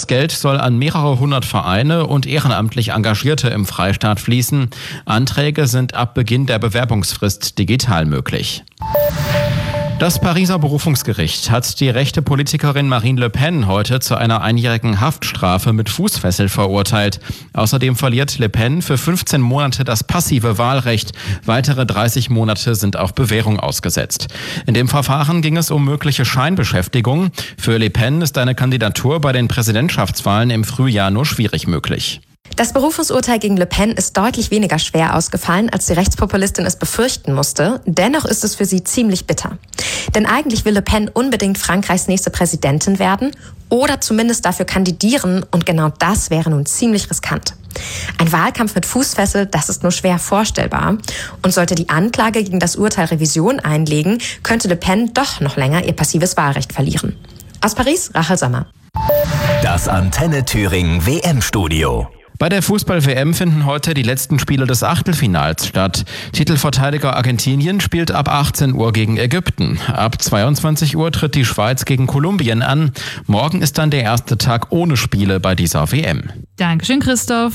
Das Geld soll an mehrere hundert Vereine und ehrenamtlich Engagierte im Freistaat fließen. Anträge sind ab Beginn der Bewerbungsfrist digital möglich. Das Pariser Berufungsgericht hat die rechte Politikerin Marine Le Pen heute zu einer einjährigen Haftstrafe mit Fußfessel verurteilt. Außerdem verliert Le Pen für 15 Monate das passive Wahlrecht. Weitere 30 Monate sind auf Bewährung ausgesetzt. In dem Verfahren ging es um mögliche Scheinbeschäftigung. Für Le Pen ist eine Kandidatur bei den Präsidentschaftswahlen im Frühjahr nur schwierig möglich. Das Berufungsurteil gegen Le Pen ist deutlich weniger schwer ausgefallen, als die Rechtspopulistin es befürchten musste. Dennoch ist es für sie ziemlich bitter. Denn eigentlich will Le Pen unbedingt Frankreichs nächste Präsidentin werden oder zumindest dafür kandidieren, und genau das wäre nun ziemlich riskant. Ein Wahlkampf mit Fußfessel, das ist nur schwer vorstellbar. Und sollte die Anklage gegen das Urteil Revision einlegen, könnte Le Pen doch noch länger ihr passives Wahlrecht verlieren. Aus Paris, Rachel Sommer. Das Antenne Thüringen WM-Studio. Bei der Fußball-WM finden heute die letzten Spiele des Achtelfinals statt. Titelverteidiger Argentinien spielt ab 18 Uhr gegen Ägypten. Ab 22 Uhr tritt die Schweiz gegen Kolumbien an. Morgen ist dann der erste Tag ohne Spiele bei dieser WM. Dankeschön, Christoph.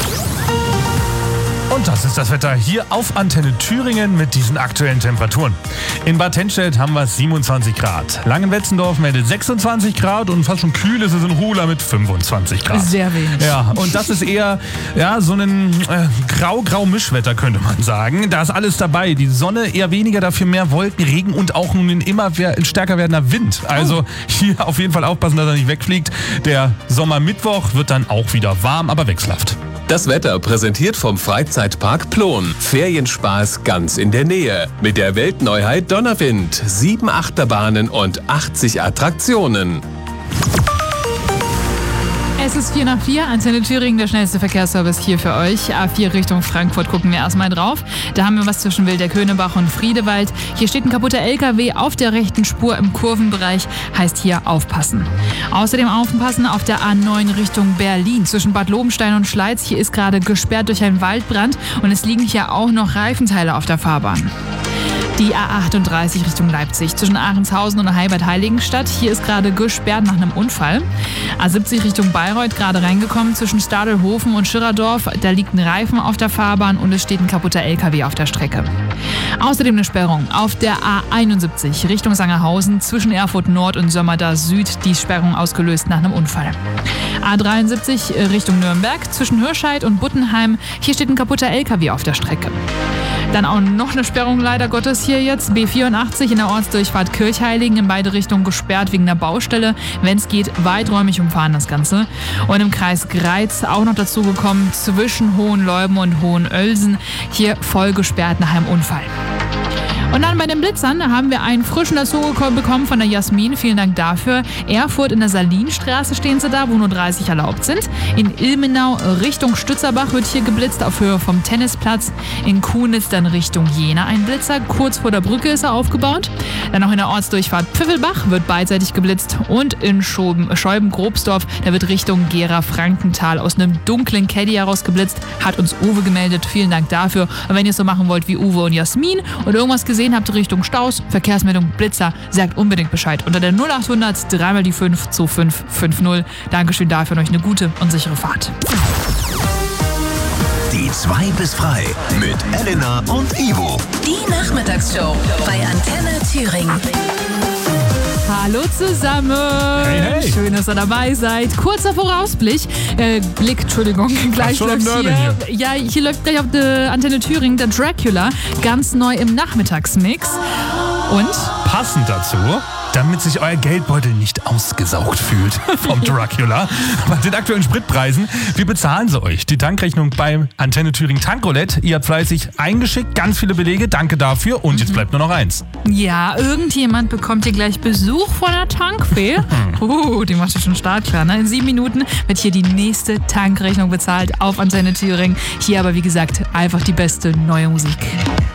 Und das ist das Wetter hier auf Antenne Thüringen mit diesen aktuellen Temperaturen. In Bad Tennstedt haben wir 27 Grad. Langenwetzendorf meldet 26 Grad und fast schon kühl ist es in Ruhla mit 25 Grad. Sehr wenig. Ja, und das ist eher so ein grau-grau-Mischwetter, könnte man sagen. Da ist alles dabei. Die Sonne eher weniger, dafür mehr Wolken, Regen und auch nun ein immer stärker werdender Wind. Also hier auf jeden Fall aufpassen, dass er nicht wegfliegt. Der Sommermittwoch wird dann auch wieder warm, aber wechselhaft. Das Wetter präsentiert vom Freizeitpark Plon. Ferienspaß ganz in der Nähe. Mit der Weltneuheit Donnerwind. 7 Achterbahnen und 80 Attraktionen. Es ist 4:04, Antenne Thüringen, der schnellste Verkehrsservice hier für euch. A4 Richtung Frankfurt gucken wir erstmal drauf. Da haben wir was zwischen Wilder-Könebach und Friedewald. Hier steht ein kaputter LKW auf der rechten Spur im Kurvenbereich, heißt hier aufpassen. Außerdem aufpassen auf der A9 Richtung Berlin zwischen Bad Lobenstein und Schleiz. Hier ist gerade gesperrt durch einen Waldbrand und es liegen hier auch noch Reifenteile auf der Fahrbahn. Die A38 Richtung Leipzig zwischen Ahrenshausen und Heibad-Heiligenstadt. Hier ist gerade gesperrt nach einem Unfall. A70 Richtung Bayreuth gerade reingekommen zwischen Stadelhofen und Schirerdorf. Da liegt ein Reifen auf der Fahrbahn und es steht ein kaputter LKW auf der Strecke. Außerdem eine Sperrung auf der A71 Richtung Sangerhausen zwischen Erfurt Nord und Sömmerda Süd. Die Sperrung ausgelöst nach einem Unfall. A73 Richtung Nürnberg zwischen Hirscheid und Buttenheim. Hier steht ein kaputter LKW auf der Strecke. Dann auch noch eine Sperrung leider Gottes hier jetzt. B84 in der Ortsdurchfahrt Kirchheiligen in beide Richtungen gesperrt wegen der Baustelle. Wenn es geht, weiträumig umfahren das Ganze. Und im Kreis Greiz auch noch dazu gekommen zwischen Hohenleuben und Hohenölsen. Hier voll gesperrt nach einem Unfall. Und dann bei den Blitzern haben wir einen frischen dazu bekommen von der Jasmin. Vielen Dank dafür. Erfurt in der Salinstraße stehen sie da, wo nur 30 erlaubt sind. In Ilmenau Richtung Stützerbach wird hier geblitzt auf Höhe vom Tennisplatz. In Kunitz dann Richtung Jena ein Blitzer. Kurz vor der Brücke ist er aufgebaut. Dann noch in der Ortsdurchfahrt Pfiffelbach wird beidseitig geblitzt. Und in Scheuben-Grobsdorf, da wird Richtung Gera-Frankenthal aus einem dunklen Caddy heraus geblitzt. Hat uns Uwe gemeldet. Vielen Dank dafür. Und wenn ihr es so machen wollt wie Uwe und Jasmin und irgendwas gesehen habt Richtung Staus, Verkehrsmeldung, Blitzer, sagt unbedingt Bescheid. Unter der 0800 3 mal die 5 2550. Dankeschön dafür und euch eine gute und sichere Fahrt. Die 2 bis frei mit Elena und Ivo. Die Nachmittagsshow bei Antenne Thüringen. Hallo zusammen. Hey, hey. Schön, dass ihr dabei seid. Kurzer Vorausblick. Gleich läuft hier. Ja, hier läuft gleich auf der Antenne Thüringen der Dracula. Ganz neu im Nachmittagsmix. Und? Passend dazu, damit sich euer Geldbeutel nicht ausgesaugt fühlt vom Dracula. Bei den aktuellen Spritpreisen, wie bezahlen sie euch? Die Tankrechnung beim Antenne Thüringen Tankroulette. Ihr habt fleißig eingeschickt, ganz viele Belege, danke dafür. Und jetzt bleibt nur noch eins. Ja, irgendjemand bekommt hier gleich Besuch von der Tankfee. Die macht ja schon startklar. Ne? In 7 Minuten wird hier die nächste Tankrechnung bezahlt auf Antenne Thüringen. Hier aber, wie gesagt, einfach die beste neue Musik.